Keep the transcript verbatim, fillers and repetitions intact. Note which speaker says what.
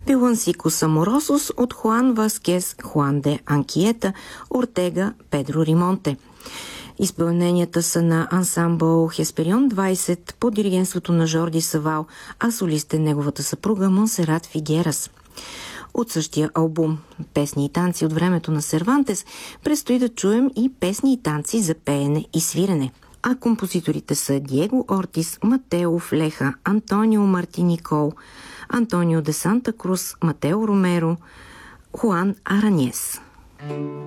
Speaker 1: Villancicos Amorosos от Хуан Васкес, Хуан де Анкиета, Ортега, Педро Римонте. Изпълненията са на ансамбъл Хесперион двайсет под диригентството на Жорди Савал, а солист е неговата съпруга Монсерат Фигерас. От същия албум «Песни и танци от времето на Сервантес» предстои да чуем и песни и танци за пеене и свирене. А композиторите са Диего Ортис, Матео Флеха, Антонио Мартиникол, Антонио де Санта Крус, Матео Ромеро, Хуан Араньес.